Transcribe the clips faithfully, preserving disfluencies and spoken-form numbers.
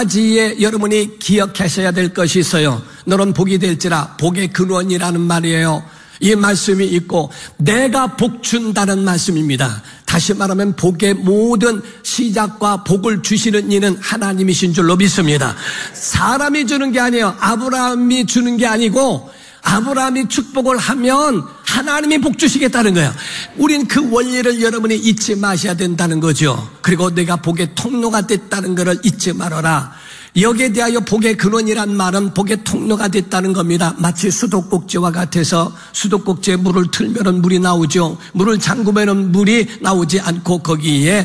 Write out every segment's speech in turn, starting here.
지에 여러분이 기억하셔야 될 것이 있어요. 너는 복이 될지라. 복의 근원이라는 말이에요. 이 말씀이 있고 내가 복 준다는 말씀입니다. 다시 말하면 복의 모든 시작과 복을 주시는 이는 하나님이신 줄로 믿습니다. 사람이 주는 게 아니에요. 아브라함이 주는 게 아니고 아브라함이 축복을 하면 하나님이 복 주시겠다는 거예요. 우린 그 원리를 여러분이 잊지 마셔야 된다는 거죠. 그리고 내가 복의 통로가 됐다는 것을 잊지 말아라. 여기에 대하여 복의 근원이란 말은 복의 통로가 됐다는 겁니다. 마치 수도꼭지와 같아서 수도꼭지에 물을 틀면 물이 나오죠. 물을 잠그면 물이 나오지 않고 거기에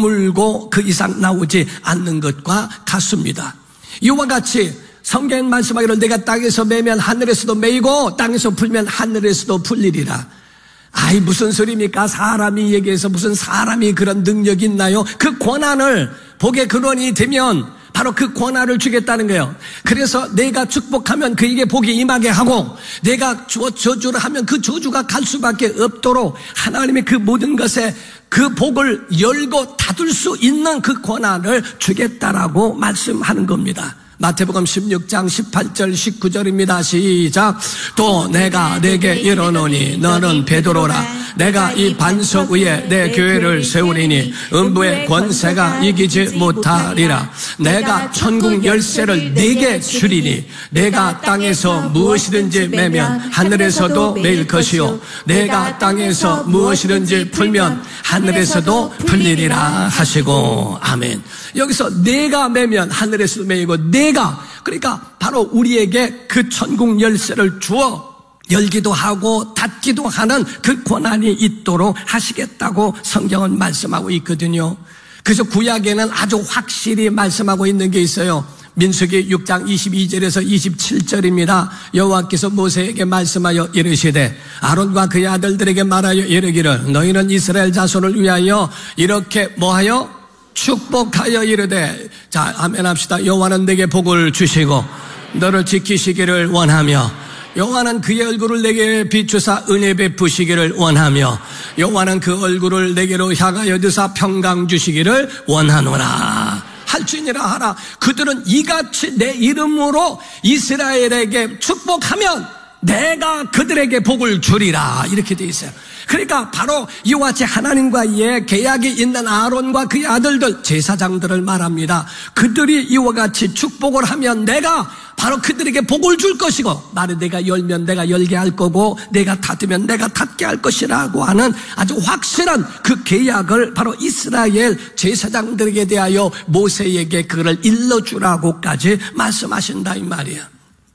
머물고 그 이상 나오지 않는 것과 같습니다. 이와 같이 성경은 말씀하기를 내가 땅에서 매면 하늘에서도 매이고 땅에서 풀면 하늘에서도 풀리리라. 아이 무슨 소리입니까? 사람이 얘기해서 무슨 사람이 그런 능력이 있나요? 그 권한을 복의 근원이 되면 바로 그 권한을 주겠다는 거예요. 그래서 내가 축복하면 그에게 복이 임하게 하고 내가 저주를 하면 그 저주가 갈 수밖에 없도록 하나님의 그 모든 것에 그 복을 열고 닫을 수 있는 그 권한을 주겠다라고 말씀하는 겁니다. 마태복음 십육 장 십팔 절 십구 절입니다. 시작. 또 내가 내게 이르노니 너는 베드로라. 내가 이 반석 위에 내 교회를 세우리니 음부의 권세가 이기지 못하리라. 내가 천국 열쇠를 네게 주리니 내가 땅에서 무엇이든지 매면 하늘에서도 매일 것이요 내가 땅에서 무엇이든지 풀면 하늘에서도 풀리리라 하시고. 아멘. 여기서 내가 매면 하늘에서도 매이고 내가 그러니까 바로 우리에게 그 천국 열쇠를 주어 열기도 하고 닫기도 하는 그 권한이 있도록 하시겠다고 성경은 말씀하고 있거든요. 그래서 구약에는 아주 확실히 말씀하고 있는 게 있어요. 민수기 육 장 이십이 절에서 이십칠 절입니다. 여호와께서 모세에게 말씀하여 이르시되 아론과 그의 아들들에게 말하여 이르기를 너희는 이스라엘 자손을 위하여 이렇게 뭐하여 축복하여 이르되. 자, 아멘 합시다. 여호와는 내게 복을 주시고 너를 지키시기를 원하며 여호와는 그의 얼굴을 내게 비추사 은혜 베푸시기를 원하며 여호와는 그 얼굴을 내게로 향하여 드사 평강 주시기를 원하노라. 할지니라 하라. 그들은 이같이 내 이름으로 이스라엘에게 축복하면 내가 그들에게 복을 주리라. 이렇게 되어 있어요. 그러니까 바로 이와 같이 하나님과의 계약이 있는 아론과 그의 아들들 제사장들을 말합니다. 그들이 이와 같이 축복을 하면 내가 바로 그들에게 복을 줄 것이고 나를 내가 열면 내가 열게 할 거고 내가 닫으면 내가 닫게 할 것이라고 하는 아주 확실한 그 계약을 바로 이스라엘 제사장들에게 대하여 모세에게 그걸 일러주라고까지 말씀하신다 이 말이에요.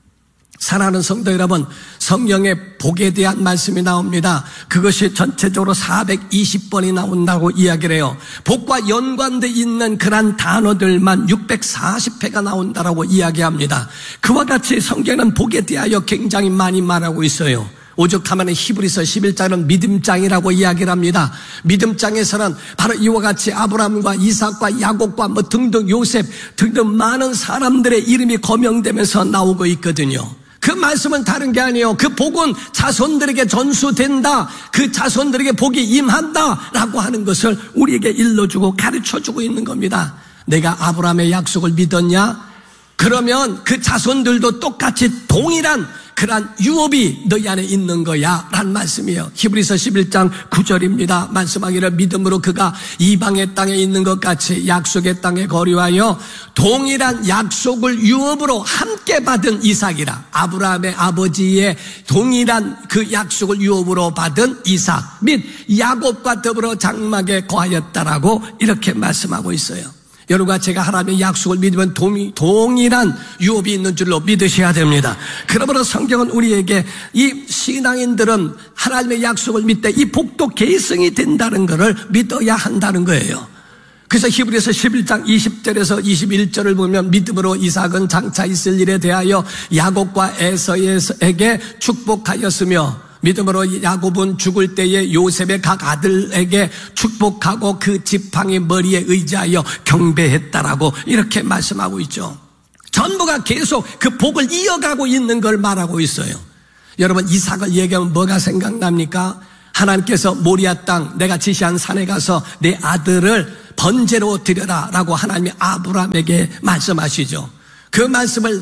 사랑하는 성도 여러분, 성경의 복에 대한 말씀이 나옵니다. 그것이 전체적으로 사백이십 번이 나온다고 이야기를 해요. 복과 연관되어 있는 그런 단어들만 육백사십 회가 나온다고 이야기합니다. 그와 같이 성경은 복에 대하여 굉장히 많이 말하고 있어요. 오죽하면 히브리서 십일 장은 믿음장이라고 이야기를 합니다. 믿음장에서는 바로 이와 같이 아브라함과 이삭과 야곱과 뭐 등등 요셉 등등 많은 사람들의 이름이 거명되면서 나오고 있거든요. 그 말씀은 다른 게 아니에요. 그 복은 자손들에게 전수된다. 그 자손들에게 복이 임한다라고 하는 것을 우리에게 일러주고 가르쳐주고 있는 겁니다. 내가 아브라함의 약속을 믿었냐? 그러면 그 자손들도 똑같이 동일한 그러한 유업이 너희 안에 있는 거야 라는 말씀이에요. 히브리서 십일 장 구 절입니다. 말씀하기를 믿음으로 그가 이방의 땅에 있는 것 같이 약속의 땅에 거류하여 동일한 약속을 유업으로 함께 받은 이삭이라. 아브라함의 아버지의 동일한 그 약속을 유업으로 받은 이삭 및 야곱과 더불어 장막에 거하였다라고 이렇게 말씀하고 있어요. 여러분과 제가 하나님의 약속을 믿으면 동일한 유업이 있는 줄로 믿으셔야 됩니다. 그러므로 성경은 우리에게 이 신앙인들은 하나님의 약속을 믿되 이 복도 계승이 된다는 것을 믿어야 한다는 거예요. 그래서 히브리서 십일 장 이십 절에서 이십일 절을 보면 믿음으로 이삭은 장차 있을 일에 대하여 야곱과 에서에게 축복하였으며 믿음으로 야곱은 죽을 때에 요셉의 각 아들에게 축복하고 그 지팡이 머리에 의지하여 경배했다라고 이렇게 말씀하고 있죠. 전부가 계속 그 복을 이어가고 있는 걸 말하고 있어요. 여러분 이삭을 얘기하면 뭐가 생각납니까? 하나님께서 모리아 땅 내가 지시한 산에 가서 내 아들을 번제로 드려라 라고 하나님이 아브라함에게 말씀하시죠. 그 말씀을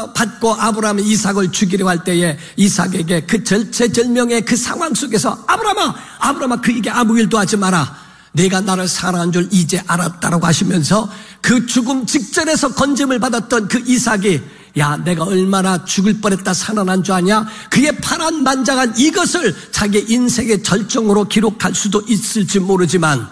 받고 아브라함이 이삭을 주기로 할 때에 이삭에게 그 절체절명의 그 상황 속에서 아브라함아 아브라함아 그에게 아무 일도 하지 마라. 내가 나를 사랑한 줄 이제 알았다라고 하시면서 그 죽음 직전에서 건짐을 받았던 그 이삭이 야 내가 얼마나 죽을 뻔했다 살아난 줄 아냐. 그의 파란만장한 이것을 자기 인생의 절정으로 기록할 수도 있을지 모르지만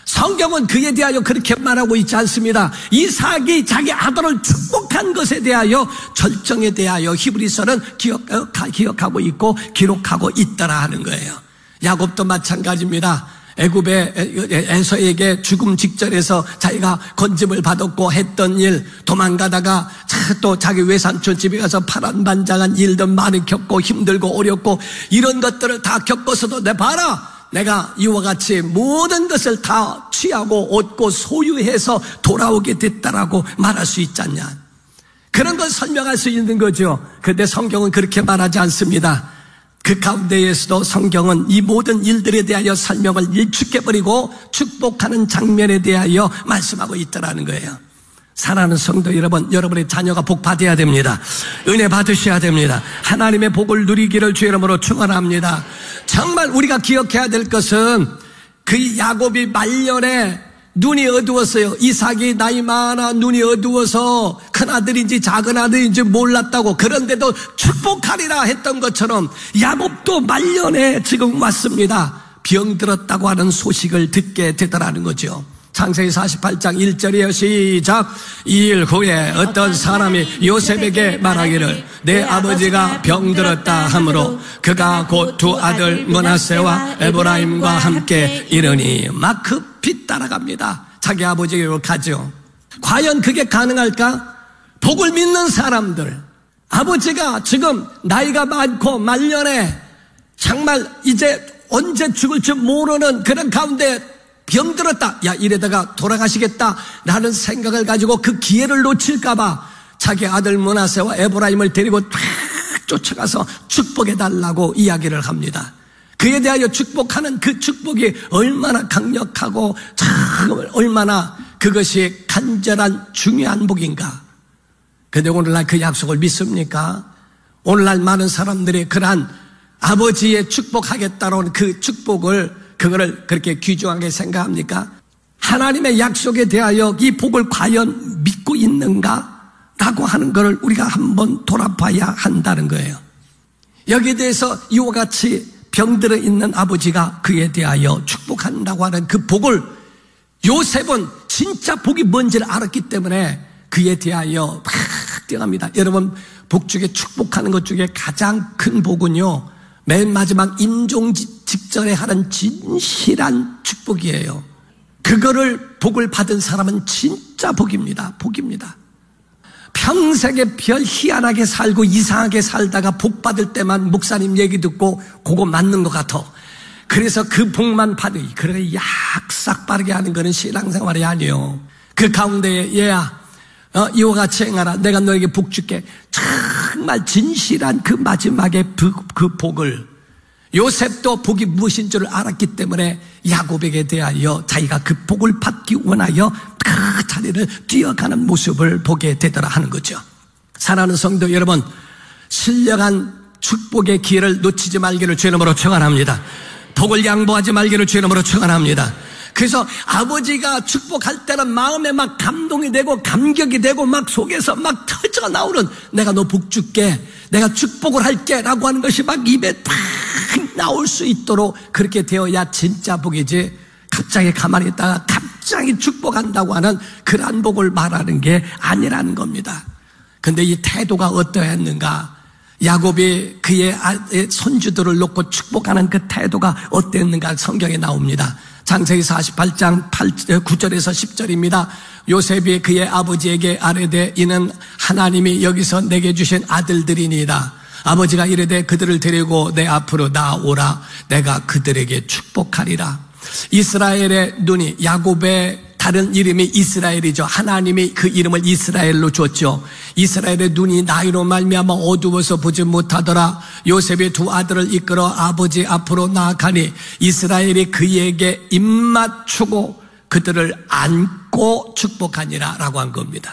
성경은 그에 대하여 그렇게 말하고 있지 않습니다. 이삭이 자기 아들을 축복한 것에 대하여 절정에 대하여 히브리서는 기억, 기억하고 있고 기록하고 있더라 하는 거예요. 야곱도 마찬가지입니다. 애굽의 에서에게 죽음 직전에서 자기가 건짐을 받았고 했던 일, 도망가다가 또 자기 외삼촌 집에 가서 파란만장한 일도 많이 겪고 힘들고 어렵고 이런 것들을 다 겪어서도 내 봐라 내가 이와 같이 모든 것을 다 취하고 얻고 소유해서 돌아오게 됐다라고 말할 수 있지 않냐. 그런 걸 설명할 수 있는 거죠. 그런데 성경은 그렇게 말하지 않습니다. 그 가운데에서도 성경은 이 모든 일들에 대하여 설명을 일축해버리고 축복하는 장면에 대하여 말씀하고 있다는 거예요. 사랑하는 성도 여러분, 여러분의 자녀가 복 받아야 됩니다. 은혜 받으셔야 됩니다. 하나님의 복을 누리기를 주 이름으로 축원합니다. 정말 우리가 기억해야 될 것은 그 야곱이 말년에 눈이 어두웠어요. 이삭이 나이 많아 눈이 어두워서 큰아들인지 작은아들인지 몰랐다고. 그런데도 축복하리라 했던 것처럼 야곱도 말년에 지금 왔습니다. 병들었다고 하는 소식을 듣게 되더라는 거죠. 창세기 사십팔 장 일 절이에요. 시작. 이 일 후에 어떤 사람이 요셉에게 말하기를 내 아버지가 병들었다 하므로 그가 곧 두 아들 므낫세와 에브라임과 함께 이르니 막 급히 따라갑니다. 자기 아버지에게로 가죠. 과연 그게 가능할까? 복을 믿는 사람들, 아버지가 지금 나이가 많고 말년에 정말 이제 언제 죽을지 모르는 그런 가운데 병들었다. 야 이래다가 돌아가시겠다 라는 생각을 가지고 그 기회를 놓칠까봐 자기 아들 므낫세와 에브라임을 데리고 탁 쫓아가서 축복해달라고 이야기를 합니다. 그에 대하여 축복하는 그 축복이 얼마나 강력하고 참 얼마나 그것이 간절한 중요한 복인가. 그런데 오늘날 그 약속을 믿습니까? 오늘날 많은 사람들이 그러한 아버지의 축복하겠다는 그 축복을 그거를 그렇게 귀중하게 생각합니까? 하나님의 약속에 대하여 이 복을 과연 믿고 있는가? 라고 하는 것을 우리가 한번 돌아봐야 한다는 거예요. 여기에 대해서 이와 같이 병들어 있는 아버지가 그에 대하여 축복한다고 하는 그 복을 요셉은 진짜 복이 뭔지를 알았기 때문에 그에 대하여 막 뛰어갑니다. 여러분 복 중에 축복하는 것 중에 가장 큰 복은요 맨 마지막 임종 직전에 하는 진실한 축복이에요. 그거를 복을 받은 사람은 진짜 복입니다. 복입니다. 평생에 별 희한하게 살고 이상하게 살다가 복 받을 때만 목사님 얘기 듣고 그거 맞는 것 같아. 그래서 그 복만 받으니 그렇게 약삭 빠르게 하는 거는 신앙생활이 아니에요. 그 가운데에 얘야 어, 이와 같이 행하라. 내가 너에게 복 줄게. 정말 진실한 그 마지막에 그, 그 복을 요셉도 복이 무엇인 줄 알았기 때문에 야곱에게 대하여 자기가 그 복을 받기 원하여 그 자리를 뛰어가는 모습을 보게 되더라 하는 거죠. 사랑하는 성도 여러분, 신령한 축복의 기회를 놓치지 말기를 주의 이름으로 축원합니다. 복을 양보하지 말기를 주의 이름으로 축원합니다. 그래서 아버지가 축복할 때는 마음에 막 감동이 되고 감격이 되고 막 속에서 막 터져 나오는 내가 너 복 줄게, 내가 축복을 할게 라고 하는 것이 막 입에 팍 나올 수 있도록 그렇게 되어야 진짜 복이지, 갑자기 가만히 있다가 갑자기 축복한다고 하는 그러한 복을 말하는 게 아니라는 겁니다. 근데 이 태도가 어떠했는가? 야곱이 그의 손주들을 놓고 축복하는 그 태도가 어땠는가 성경에 나옵니다. 창세기 사십팔 장 구 절에서 십 절입니다. 요셉이 그의 아버지에게 아뢰되 이는 하나님이 여기서 내게 주신 아들들이니이다. 아버지가 이르되 그들을 데리고 내 앞으로 나오라. 내가 그들에게 축복하리라. 이스라엘의 눈이, 야곱의 다른 이름이 이스라엘이죠. 하나님이 그 이름을 이스라엘로 줬죠. 이스라엘의 눈이 나이로 말미암아 어두워서 보지 못하더라. 요셉이 두 아들을 이끌어 아버지 앞으로 나아가니 이스라엘이 그에게 입맞추고 그들을 안고 축복하니라 라고 한 겁니다.